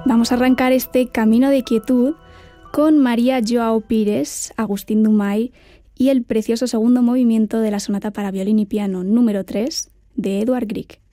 Vamos a arrancar este camino de quietud con María Joao Pires, Agustín Dumay y el precioso segundo movimiento de la sonata para violín y piano número 3 de Edvard Grieg.